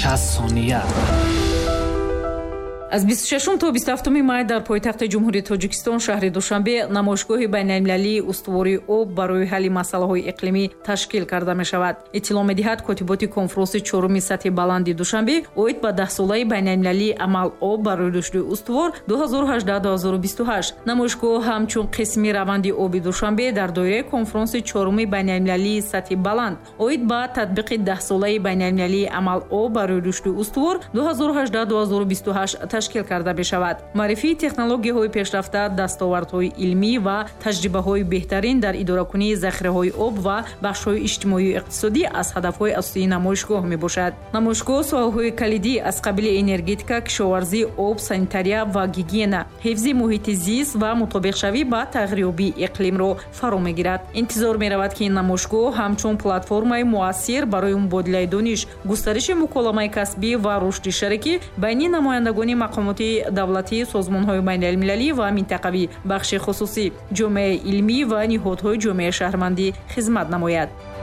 60 ثانیه. از 26 تا 27 مای در پایتخت جمهوری تاجیکستان شهر دوشنبه نمایشگاه بین‌المللی استواری آب برای حل مسائل اقلیمی تشکیل کرده می شود. اطلاع می‌دهد کاتبات کنفرانس چهارم سطح بلند دوشنبه اوید با 10 ساله بین‌المللی عمل آب برای رشد استوار 2018-2028. نمایشگاه همچون قسمی روند آب دوشنبه در دایره کنفرانس چهارم بین‌المللی سطح بلند اوید با تطبیق 10 ساله بین‌المللی عمل آب برای رشد استوار 2018-2028 تشکیل карда мешавад. маърифии технологияҳои пешрафта, дастовардҳои илмӣ ва таҷрибаҳои беҳтарин дар идоракунии захираҳои об ва бахшҳои иҷтимоию иқтисодӣ аз ҳадафҳои асосии намоишгоҳ мебошад. намоишгоҳ соҳаҳои калидӣ аз қабили энергетика, кишоварзӣ, об, санитария ва гигиена, ҳифзи муҳити зист ва мутобиқшавӣ ба тағйирёбии иқлимро фаро мегирад. интизор меравад ки ин намоишгоҳ ҳамчун платформаи муассир барои мубодилаи дониш, густариши муколамаи касбӣ ва рушди шарикӣ байни намояндагони мақомоти давлатӣ, созмонҳои байналмилалӣ ва минтақавӣ, бахши хусусӣ, ҷомеаи илмӣ ва ниҳодҳои ҷомеаи шаҳрвандӣ хизмат намояд.